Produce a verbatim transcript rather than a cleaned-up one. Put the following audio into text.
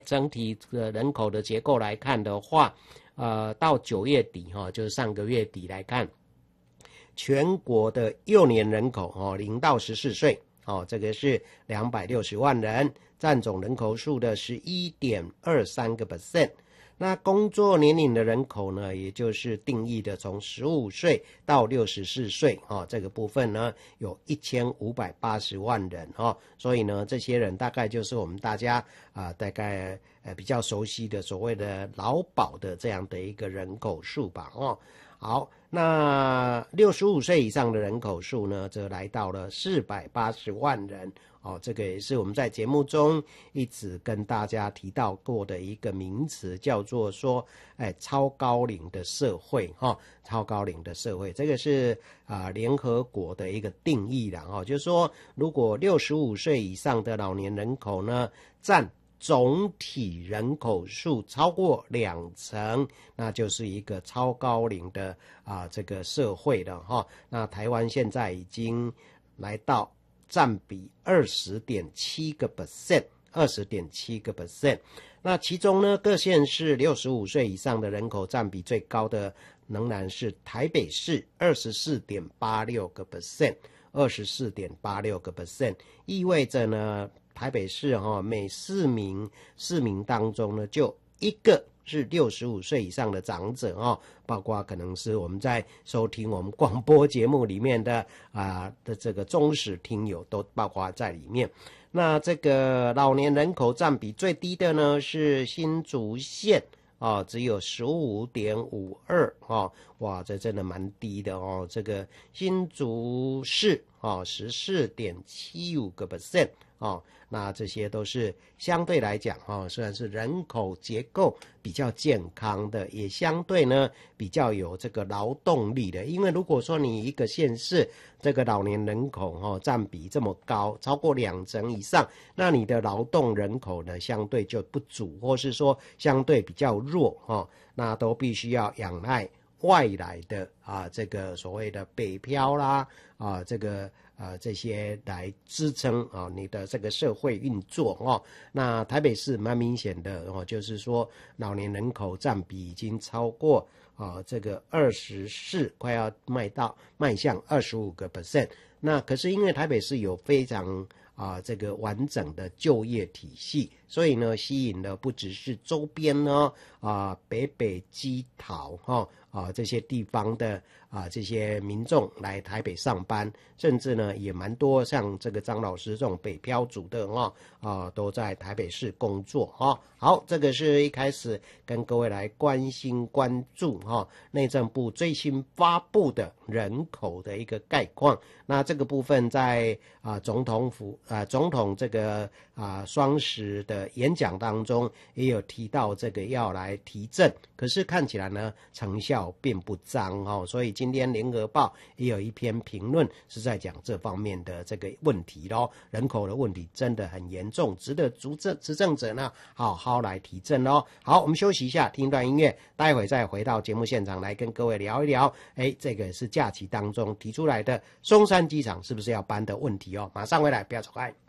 整体的人口的结构来看的话，呃，到九月底哈、哦，就是上个月底来看，全国的幼年人口哦，零到十四岁哦，这个是两百六十万人，占总人口数的十一点二三个 percent。那工作年龄的人口呢，也就是定义的从十五岁到六十四岁哦，这个部分呢有一千五百八十万人哦，所以呢，这些人大概就是我们大家啊、呃，大概呃比较熟悉的所谓的劳保的这样的一个人口数吧哦。好，那六十五岁以上的人口数呢，则来到了四百八十万人。哦，这个也是我们在节目中一直跟大家提到过的一个名词，叫做说，哎，超高龄的社会，哈、哦，超高龄的社会，这个是啊、呃、联合国的一个定义啦，哈、哦，就是说，如果六十五岁以上的老年人口呢，占总体人口数超过两成，那就是一个超高龄的啊、呃、这个社会了，哈、哦。那台湾现在已经来到占比二十点七个 percent， 二十点七个 percent。那其中呢，各县市六十五岁以上的人口占比最高的仍然是台北市二十四点八六个 percent， 二十四点八六个 percent， 意味着呢，台北市哈、哦、每四名市民当中呢，就一个是六十五岁以上的长者哦，包括可能是我们在收听我们广播节目里面的啊、呃、的这个忠实听友都包括在里面。那这个老年人口占比最低的呢是新竹县哦，只有 十五点五二 哦，哇，这真的蛮低的哦。这个新竹市哦 十四点七五个 percent 哦，那这些都是相对来讲哦，虽然是人口结构比较健康的，也相对呢比较有这个劳动力的。因为如果说你一个县市这个老年人口哦占比这么高，超过两成以上，那你的劳动人口呢相对就不足，或是说相对比较弱哦，那都必须要仰赖外来的啊这个所谓的北漂啦啊这个。呃，这些来支撑啊、哦、你的这个社会运作哦。那台北市蛮明显的哦，就是说老年人口占比已经超过啊、哦、这个二十四，快要迈到迈向二十五个 percent。那可是因为台北市有非常啊这个完整的就业体系，所以呢吸引了不只是周边呢啊北北基桃哈啊这些地方的啊这些民众来台北上班，甚至呢也蛮多像这个张老师这种北漂族的哦啊都在台北市工作哈、哦。好，这个是一开始跟各位来关心关注哈、哦、内政部最新发布的人口的一个概况。那这个部分在啊总统府啊总统这个啊双十的演讲当中也有提到这个要来提振，可是看起来呢成效并不彰哦，所以今天联合报也有一篇评论是在讲这方面的这个问题咯，人口的问题真的很严重，值得执政执政者呢好好来提振咯。好，我们休息一下，听一段音乐，待会再回到节目现场来跟各位聊一聊，哎，这个是假期当中提出来的松山机场是不是要搬的问题哦，马上回来，不要走开。